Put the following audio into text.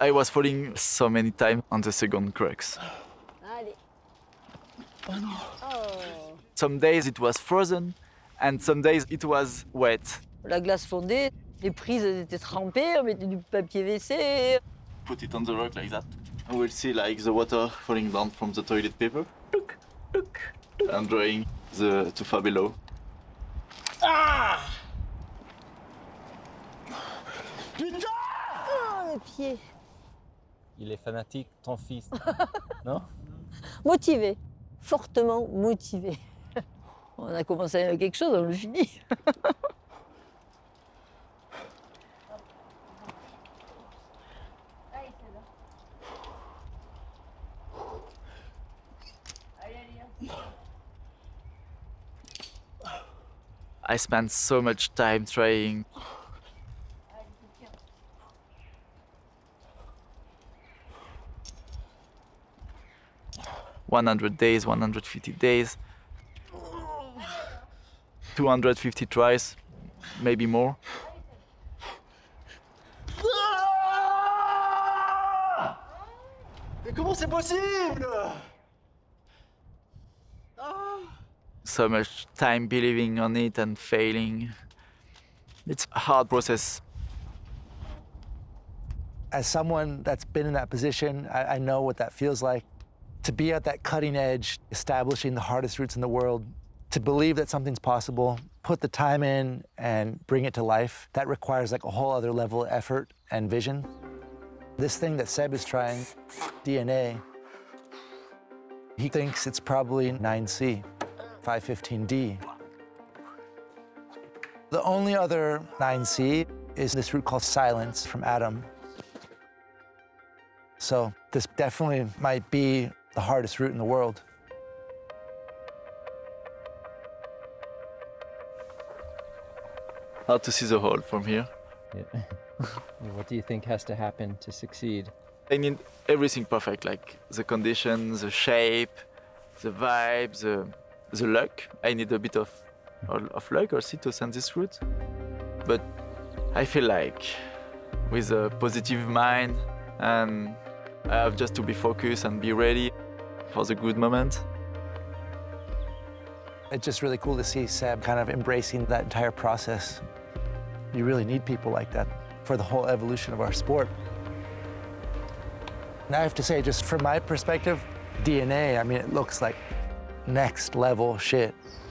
I was falling so many times on the second crux. Allez. Oh. Some days it was frozen, and some days it was wet. La glace fondait, les prises elles étaient trempées, on mettait du papier WC. Put it on the rock like that. And we'll see like the water falling down from the toilet paper. Look, look, and drawing the tufa below. Oh, le pied. Il est fanatique, ton fils. Non? Motivé, fortement motivé. On a commencé avec quelque chose, on le finit. I spent so much time trying. "100 days, 150 days, 250 tries, maybe more." Mais comment c'est possible? So much time believing on it and failing. It's a hard process. As someone that's been in that position, I know what that feels like. To be at that cutting edge, establishing the hardest routes in the world, to believe that something's possible, put the time in and bring it to life, that requires like a whole other level of effort and vision. This thing that Seb is trying, DNA, he thinks it's probably 9C, 515D. The only other 9C is this route called silence from Adam. So this definitely might be the hardest route in the world. Hard to see the hole from here. Yeah. What do you think has to happen to succeed? I need everything perfect, like the conditions, the shape, the vibe, the luck. I need a bit of luck also to send this route. But I feel like with a positive mind, and I have just to be focused and be ready for the good moment. It's just really cool to see Seb kind of embracing that entire process. You really need people like that for the whole evolution of our sport. And I have to say, just from my perspective, DNA, I mean, it looks like next level shit.